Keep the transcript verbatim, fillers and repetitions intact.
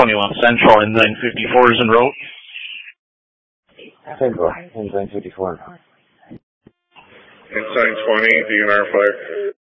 twenty-one Central, Ensign fifty-four is en route. Central, Ensign fifty-four. Ensign twenty, D N R five.